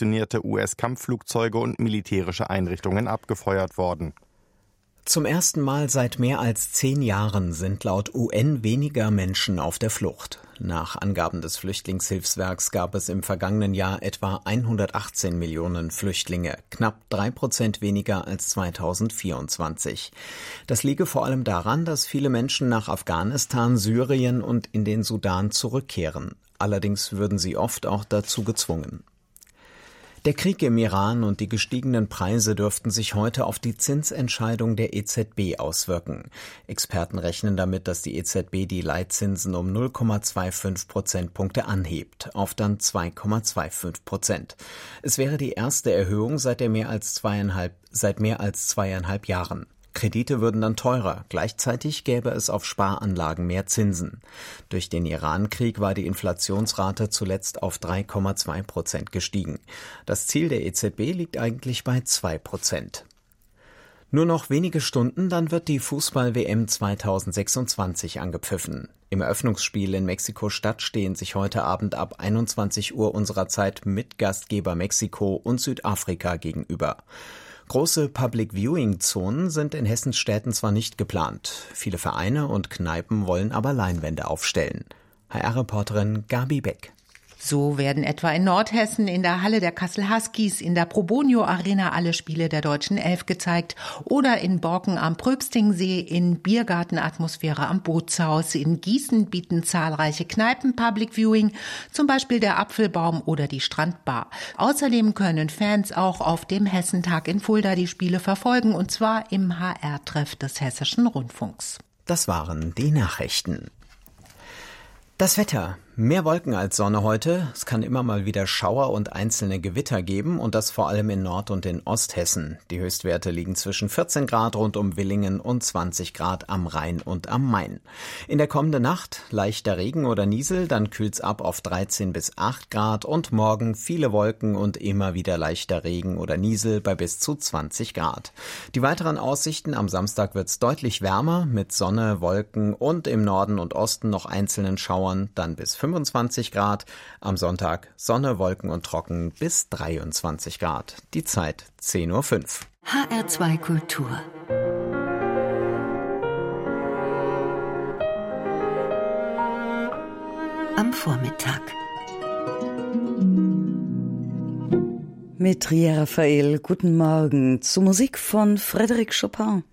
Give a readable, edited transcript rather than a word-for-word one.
stationierte US-Kampfflugzeuge und militärische Einrichtungen abgefeuert worden. Zum ersten Mal seit mehr als 10 Jahren sind laut UN weniger Menschen auf der Flucht. Nach Angaben des Flüchtlingshilfswerks gab es im vergangenen Jahr etwa 118 Millionen Flüchtlinge, knapp 3% weniger als 2024. Das liege vor allem daran, dass viele Menschen nach Afghanistan, Syrien und in den Sudan zurückkehren. Allerdings würden sie oft auch dazu gezwungen. Der Krieg im Iran und die gestiegenen Preise dürften sich heute auf die Zinsentscheidung der EZB auswirken. Experten rechnen damit, dass die EZB die Leitzinsen um 0,25 Prozentpunkte anhebt, auf dann 2,25%. Es wäre die erste Erhöhung seit mehr als zweieinhalb Jahren. Kredite würden dann teurer. Gleichzeitig gäbe es auf Sparanlagen mehr Zinsen. Durch den Iran-Krieg war die Inflationsrate zuletzt auf 3,2% gestiegen. Das Ziel der EZB liegt eigentlich bei 2%. Nur noch wenige Stunden, dann wird die Fußball-WM 2026 angepfiffen. Im Eröffnungsspiel in Mexiko-Stadt stehen sich heute Abend ab 21 Uhr unserer Zeit Mitgastgeber Mexiko und Südafrika gegenüber. Große Public-Viewing-Zonen sind in Hessens Städten zwar nicht geplant. Viele Vereine und Kneipen wollen aber Leinwände aufstellen. HR-Reporterin Gabi Beck. So werden etwa in Nordhessen in der Halle der Kassel Huskies in der Probonio Arena alle Spiele der deutschen Elf gezeigt oder in Borken am Pröbstingsee in Biergartenatmosphäre am Bootshaus. In Gießen bieten zahlreiche Kneipen Public Viewing, zum Beispiel der Apfelbaum oder die Strandbar. Außerdem können Fans auch auf dem Hessentag in Fulda die Spiele verfolgen, und zwar im HR-Treff des Hessischen Rundfunks. Das waren die Nachrichten. Das Wetter. Mehr Wolken als Sonne heute. Es kann immer mal wieder Schauer und einzelne Gewitter geben, und das vor allem in Nord- und in Osthessen. Die Höchstwerte liegen zwischen 14 Grad rund um Villingen und 20 Grad am Rhein und am Main. In der kommenden Nacht leichter Regen oder Niesel, dann kühlt's ab auf 13 bis 8 Grad und morgen viele Wolken und immer wieder leichter Regen oder Niesel bei bis zu 20 Grad. Die weiteren Aussichten: am Samstag wird's deutlich wärmer mit Sonne, Wolken und im Norden und Osten noch einzelnen Schauern, dann bis 25 Grad. Am Sonntag Sonne, Wolken und trocken bis 23 Grad. Die Zeit 10:05 Uhr. HR2 Kultur. Am Vormittag. Mit Ria Raphael, guten Morgen, zu Musik von Frédéric Chopin.